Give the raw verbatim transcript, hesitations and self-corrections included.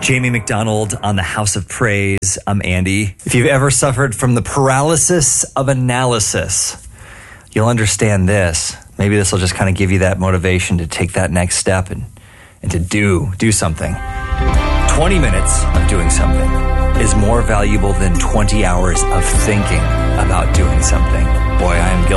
Jamie McDonald on the House of Praise. I'm Andy. If you've ever suffered from the paralysis of analysis, you'll understand this. Maybe this will just kind of give you that motivation to take that next step and, and to do, do something. twenty minutes of doing something is more valuable than twenty hours of thinking about doing something. Boy, I am guilty.